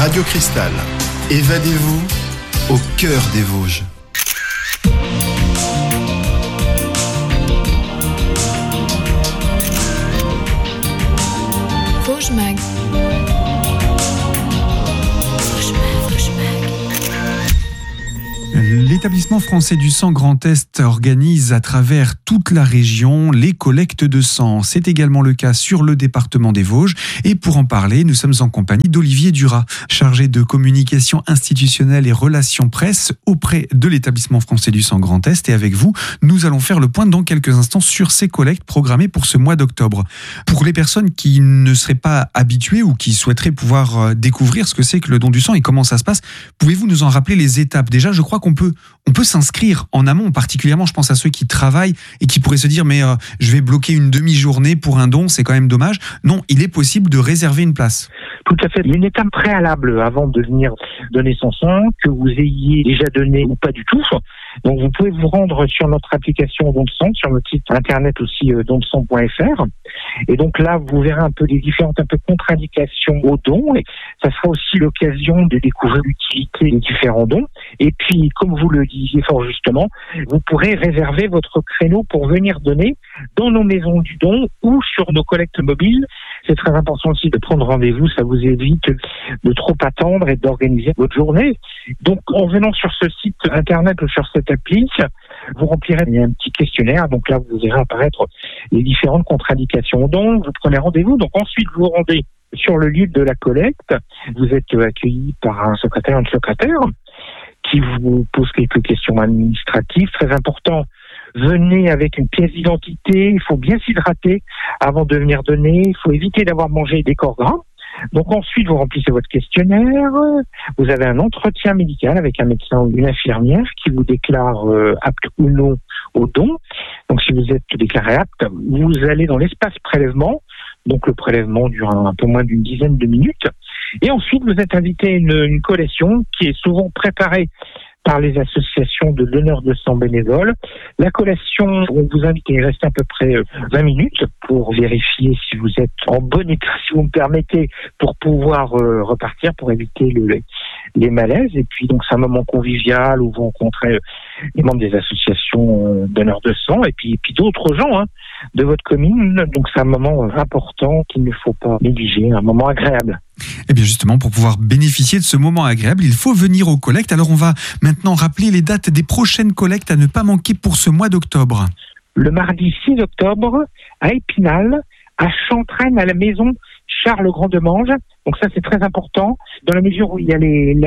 Radio Cristal. Évadez-vous au cœur des Vosges. Vosges Mag. L'établissement français du sang Grand Est organise à travers toute la région les collectes de sang. C'est également le cas sur le département des Vosges. Et pour en parler, nous sommes en compagnie d'Olivier Duras, chargé de communication institutionnelle et relations presse auprès de l'établissement français du sang Grand Est. Et avec vous, nous allons faire le point dans quelques instants sur ces collectes programmées pour ce mois d'octobre. Pour les personnes qui ne seraient pas habituées ou qui souhaiteraient pouvoir découvrir ce que c'est que le don du sang et comment ça se passe, pouvez-vous nous en rappeler les étapes ? Déjà, je crois qu'on peut s'inscrire en amont, particulièrement je pense à ceux qui travaillent et qui pourraient se dire mais je vais bloquer une demi-journée pour un don, c'est quand même dommage. Non, il est possible de réserver une place. Tout à fait. Il y a une étape préalable avant de venir donner son sang, que vous ayez déjà donné ou pas du tout. Donc vous pouvez vous rendre sur notre application Don de Sang, sur notre site internet aussi dondesang.fr. Et donc là, vous verrez un peu les différentes contre-indications aux dons. Et ça sera aussi l'occasion de découvrir l'utilité des différents dons. Et puis, comme vous le disiez fort justement, vous pourrez réserver votre créneau pour venir donner dans nos maisons du don ou sur nos collectes mobiles. C'est très important aussi de prendre rendez-vous, ça vous évite de trop attendre et d'organiser votre journée. Donc, en venant sur ce site internet ou sur cette appli, vous remplirez un petit questionnaire. Donc là, vous verrez apparaître les différentes contre-indications au don. Vous prenez rendez-vous. Donc ensuite, vous vous rendez sur le lieu de la collecte. Vous êtes accueilli par un secrétaire, une secrétaire qui vous pose quelques questions administratives. Très important, venez avec une pièce d'identité. Il faut bien s'hydrater avant de venir donner. Il faut éviter d'avoir mangé des corps gras. Donc ensuite, vous remplissez votre questionnaire. Vous avez un entretien médical avec un médecin ou une infirmière qui vous déclare apte ou non au don. Donc si vous êtes déclaré apte, vous allez dans l'espace prélèvement. Donc le prélèvement dure un peu moins d'une dizaine de minutes. Et ensuite, vous êtes invité à une collation qui est souvent préparée par les associations de donneurs de sang bénévoles. La collation, on vous invite à y rester à peu près 20 minutes pour vérifier si vous êtes en bon état, si vous me permettez, pour pouvoir repartir, pour éviter les malaises. Et puis, donc, c'est un moment convivial où vous rencontrez les membres des associations donneurs de sang et puis d'autres gens de votre commune. Donc, c'est un moment important qu'il ne faut pas négliger, un moment agréable. Et bien justement, pour pouvoir bénéficier de ce moment agréable, il faut venir aux collectes. Alors on va maintenant rappeler les dates des prochaines collectes à ne pas manquer pour ce mois d'octobre. Le mardi 6 octobre, à Épinal, à Chantraine, à la maison Charles-Grand-Demange. Donc ça, c'est très important, dans la mesure où il y a la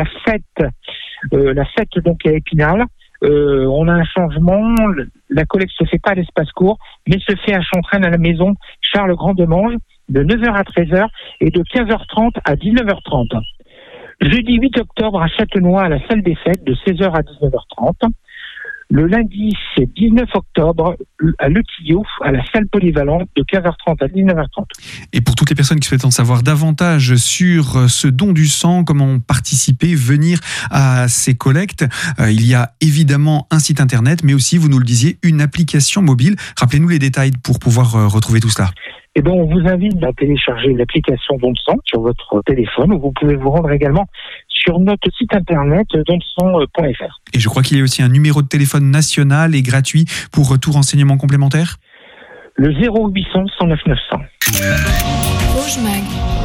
fête donc à Épinal. On a un changement, la collecte se fait pas à l'espace court, mais se fait à Chantraine, à la maison Charles-Grand-Demange, de 9h à 13h et de 15h30 à 19h30. Jeudi 8 octobre à Châtenois, à la salle des fêtes, de 16h à 19h30. Le lundi, c'est 19 octobre, à Le Tillot, à la salle polyvalente, de 15h30 à 19h30. Et pour toutes les personnes qui souhaitent en savoir davantage sur ce don du sang, comment participer, venir à ces collectes, il y a évidemment un site internet, mais aussi, vous nous le disiez, une application mobile. Rappelez-nous les détails pour pouvoir retrouver tout cela. Eh bien, on vous invite à télécharger l'application Don de Sang sur votre téléphone, ou vous pouvez vous rendre également sur notre site internet dondesang.fr. Et je crois qu'il y a aussi un numéro de téléphone national et gratuit pour tout renseignement complémentaire. Le 0800 109 900. Vosges Mag.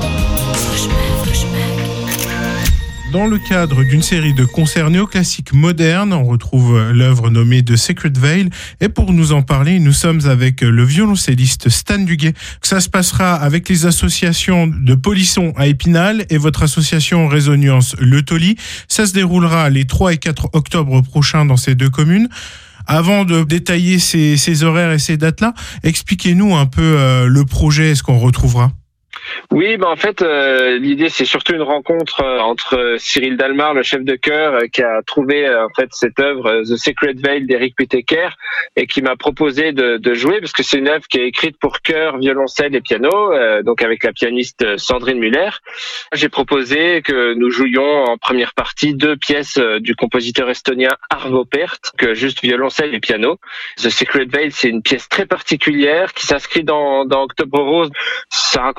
Dans le cadre d'une série de concerts néoclassiques modernes, on retrouve l'œuvre nommée The Sacred Veil. Et pour nous en parler, nous sommes avec le violoncelliste Stan Duguay. Ça se passera avec les associations de Polisson à Épinal et votre association Résonance Le Tauly. Ça se déroulera les 3 et 4 octobre prochains dans ces deux communes. Avant de détailler ces horaires et ces dates-là, expliquez-nous un peu le projet, est-ce qu'on retrouvera ? Oui, en fait, l'idée c'est surtout une rencontre entre Cyril Dalmar, le chef de chœur, qui a trouvé en fait cette œuvre The Sacred Veil d'Eric Whittaker et qui m'a proposé de jouer parce que c'est une œuvre qui est écrite pour chœur, violoncelle et piano, donc avec la pianiste Sandrine Muller. J'ai proposé que nous jouions en première partie 2 pièces du compositeur estonien Arvo Pärt, que juste violoncelle et piano. The Sacred Veil, c'est une pièce très particulière qui s'inscrit dans Octobre Rose. Ça raconte l'histoire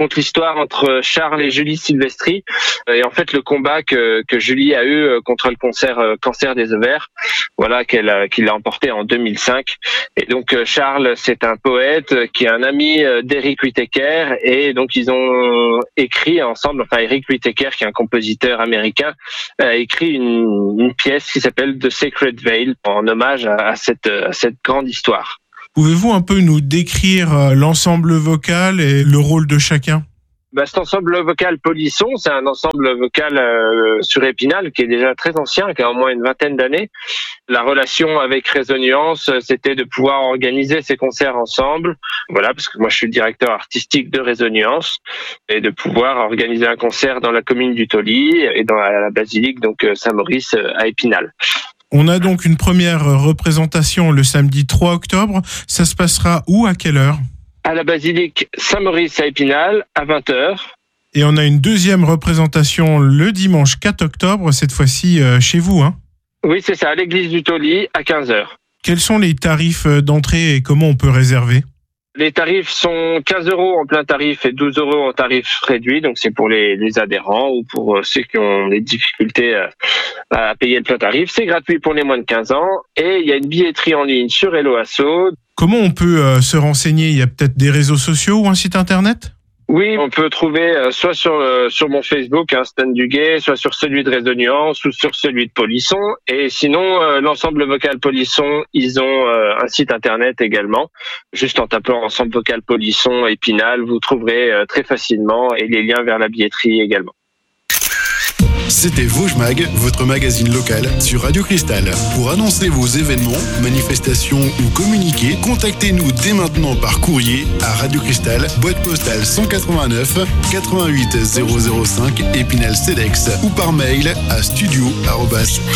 histoire entre Charles et Julie Silvestri. Et en fait, le combat que Julie a eu contre le cancer des ovaires, voilà, qu'il a emporté en 2005. Et donc, Charles, c'est un poète qui est un ami d'Eric Whittaker. Et donc, ils ont écrit ensemble, enfin, Eric Whittaker, qui est un compositeur américain, a écrit une pièce qui s'appelle The Sacred Veil en hommage à cette grande histoire. Pouvez-vous un peu nous décrire l'ensemble vocal et le rôle de chacun ? Cet ensemble vocal Polisson, c'est un ensemble vocal sur Épinal qui est déjà très ancien, qui a au moins une vingtaine d'années. La relation avec Réseau Nuance, c'était de pouvoir organiser ces concerts ensemble. Voilà, parce que moi je suis le directeur artistique de Réseau Nuance, et de pouvoir organiser un concert dans la commune du Tauly et dans la basilique donc Saint-Maurice à Épinal. On a donc une première représentation le samedi 3 octobre. Ça se passera où, à quelle heure ? À la basilique Saint-Maurice à Épinal, à 20h. Et on a une deuxième représentation le dimanche 4 octobre, cette fois-ci chez vous, hein ? Oui, c'est ça, à l'église du Tauly, à 15h. Quels sont les tarifs d'entrée et comment on peut réserver ? Les tarifs sont 15 € en plein tarif et 12 € en tarif réduit. Donc, c'est pour les adhérents ou pour ceux qui ont des difficultés à payer le plein tarif. C'est gratuit pour les moins de 15 ans. Et il y a une billetterie en ligne sur Hello Asso. Comment on peut se renseigner ? Il y a peut-être des réseaux sociaux ou un site internet ? Oui, on peut trouver soit sur mon Facebook, Stan Duguay, soit sur celui de Réseau Nuance ou sur celui de Polisson. Et sinon, l'ensemble vocal Polisson, ils ont un site internet également. Juste en tapant ensemble vocal Polisson Épinal, vous trouverez très facilement et les liens vers la billetterie également. C'était Vosges Mag, votre magazine local sur Radio Cristal. Pour annoncer vos événements, manifestations ou communiquer, contactez-nous dès maintenant par courrier à Radio Cristal, boîte postale 189 88 005 Épinal Cedex ou par mail à studio@